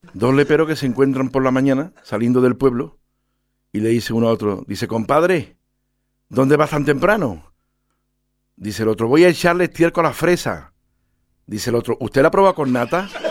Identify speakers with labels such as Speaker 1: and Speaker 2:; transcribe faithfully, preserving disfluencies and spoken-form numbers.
Speaker 1: Dos leperos que se encuentran por la mañana saliendo del pueblo y le dice uno a otro, dice, compadre, ¿dónde vas tan temprano? Dice el otro, voy a echarle estiércol a la fresa. Dice el otro, ¿usted la prueba con nata?